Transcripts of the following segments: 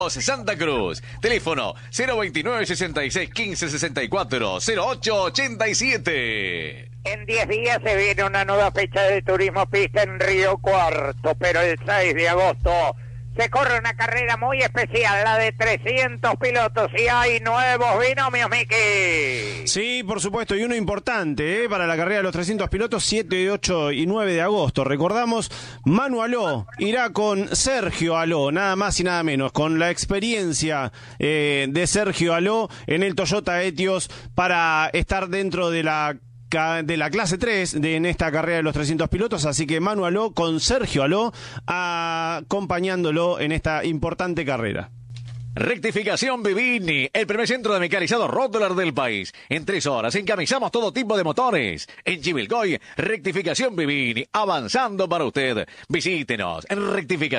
Santa Cruz, teléfono 029 66 15 64 08 87. En 10 días se viene una nueva fecha de turismo pista en Río Cuarto, pero el 6 de agosto se corre una carrera muy especial, la de 300 pilotos, y hay nuevos binomios, Miki. Sí, por supuesto, y uno importante para la carrera de los 300 pilotos, 7, 8 y 9 de agosto. Recordamos, Manu Aló irá con Sergio Aló, nada más y nada menos, con la experiencia de Sergio Aló en el Toyota Etios para estar dentro de la clase 3 en esta carrera de los 300 pilotos, así que Manu Aló con Sergio Aló acompañándolo en esta importante carrera. Rectificación Vivini, el primer centro de mecanizado Rotterdam del país. En 3 horas encamisamos todo tipo de motores. En Chivilcoy, Rectificación Vivini, avanzando para usted. Visítenos en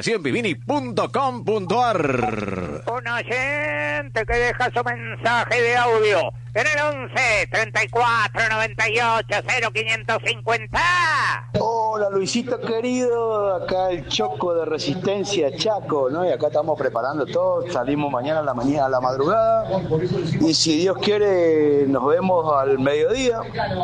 rectificacionvivini.com.ar. Un oyente que deja su mensaje de audio en el 11 34 98 0550. Hola Luisito querido, acá el Choco de Resistencia Chaco, ¿no? Y acá estamos preparando todo, salimos mañana a la madrugada y si Dios quiere nos vemos al mediodía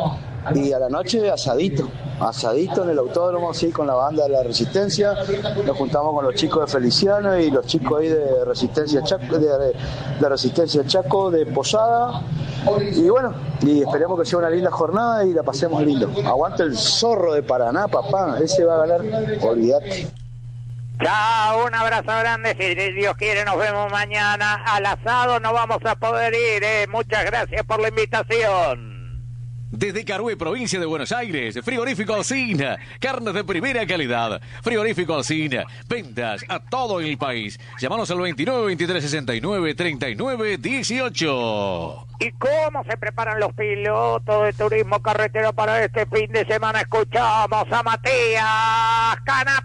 y a la noche asadito en el autódromo, sí, con la banda de la Resistencia. Nos juntamos con los chicos de Feliciano y los chicos ahí de Resistencia Chaco, de Resistencia Chaco, de Posada. Y bueno, y esperemos que sea una linda jornada y la pasemos lindo. Aguante el zorro de Paraná, papá, ese va a ganar, olvídate. Chao, un abrazo grande, si Dios quiere nos vemos mañana al asado, no vamos a poder ir, muchas gracias por la invitación. Desde Carué, provincia de Buenos Aires, Frigorífico Alsina, carnes de primera calidad. Frigorífico Alsina, ventas a todo el país. Llámanos al 29 23 69 39 18. ¿Y cómo se preparan los pilotos de turismo carretero para este fin de semana? Escuchamos a Matías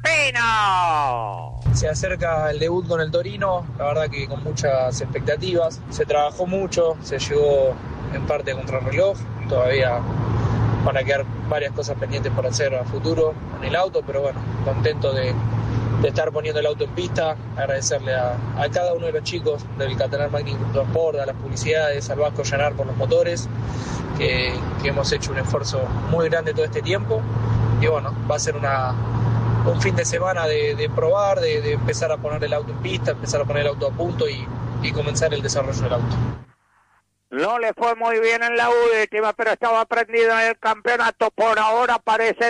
Canapino. Se acerca el debut con el Torino, la verdad que con muchas expectativas. Se trabajó mucho, se llegó en parte a contrarreloj. Todavía van a quedar varias cosas pendientes por hacer a futuro en el auto, pero bueno, contento de estar poniendo el auto en pista. Agradecerle a cada uno de los chicos del Catalán Magni Transport, a las publicidades, al Vasco Llanar por los motores, que hemos hecho un esfuerzo muy grande todo este tiempo. Y bueno, va a ser un fin de semana de probar, de empezar a poner el auto en pista, empezar a poner el auto a punto y comenzar el desarrollo del auto. No le fue muy bien en la última, pero estaba prendido en el campeonato. Por ahora parece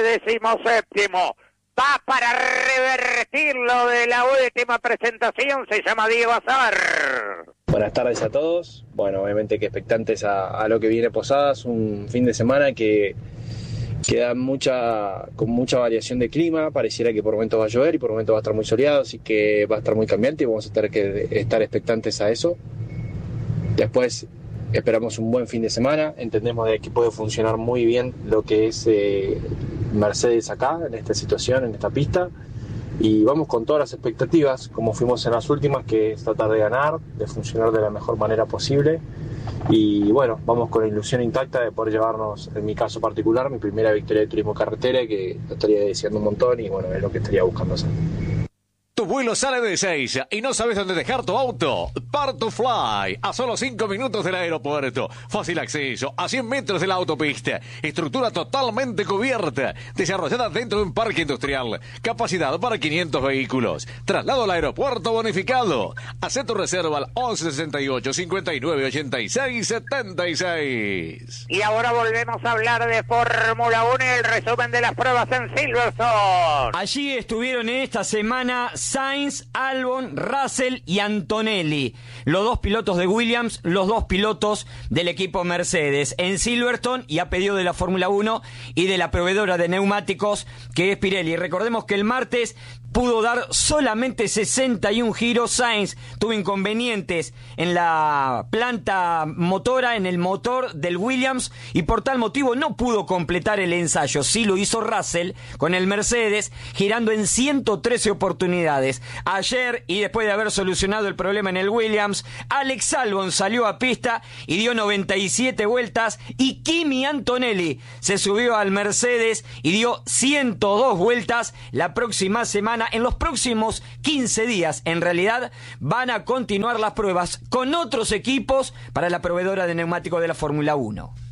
17º. Va para revertir lo de la última presentación. Se llama Diego Azar. Buenas tardes a todos. Bueno, obviamente que expectantes a lo que viene Posadas. Un fin de semana que da con mucha variación de clima. Pareciera que por momentos va a llover y por momentos va a estar muy soleado, así que va a estar muy cambiante y vamos a tener que estar expectantes a eso. Después esperamos un buen fin de semana. Entendemos de que puede funcionar muy bien lo que es Mercedes acá, en esta situación, en esta pista. Y vamos con todas las expectativas, como fuimos en las últimas, que es tratar de ganar, de funcionar de la mejor manera posible. Y bueno, vamos con la ilusión intacta de poder llevarnos, en mi caso particular, mi primera victoria de turismo carretera, que lo estaría deseando un montón y bueno, es lo que estaría buscando hacer. Tu vuelo sale de Ezeiza y no sabes dónde dejar tu auto. Part2Fly, a solo 5 minutos del aeropuerto. Fácil acceso, a 100 metros de la autopista. Estructura totalmente cubierta, desarrollada dentro de un parque industrial. Capacidad para 500 vehículos. Traslado al aeropuerto bonificado. Haz tu reserva al 11 68 59 86 76. Y ahora volvemos a hablar de Fórmula 1 y el resumen de las pruebas en Silverstone. Allí estuvieron en esta semana Sainz, Albon, Russell y Antonelli, los dos pilotos de Williams, los dos pilotos del equipo Mercedes en Silverstone y a pedido de la Fórmula 1 y de la proveedora de neumáticos que es Pirelli. Recordemos que el martes pudo dar solamente 61 giros. Sainz tuvo inconvenientes en la planta motora, en el motor del Williams, y por tal motivo no pudo completar el ensayo. Sí lo hizo Russell con el Mercedes, girando en 113 oportunidades. Ayer, y después de haber solucionado el problema en el Williams, Alex Albon salió a pista y dio 97 vueltas, y Kimi Antonelli se subió al Mercedes y dio 102 vueltas. La próxima semana semana. En los próximos 15 días, en realidad, van a continuar las pruebas con otros equipos para la proveedora de neumáticos de la Fórmula 1.